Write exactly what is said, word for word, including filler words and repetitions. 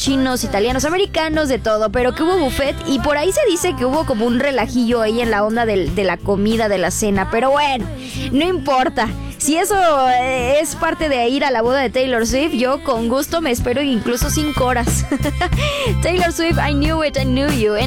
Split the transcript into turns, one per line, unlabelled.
chinos, italianos, americanos, de todo, pero que hubo buffet y por ahí se dice que hubo como un relajillo ahí en la onda del, de la comida, de la cena, pero bueno, no importa. Si eso eh, es parte de ir a la boda de Taylor Swift, yo con gusto me espero incluso cinco horas. Taylor Swift, I Knew It, I Knew You.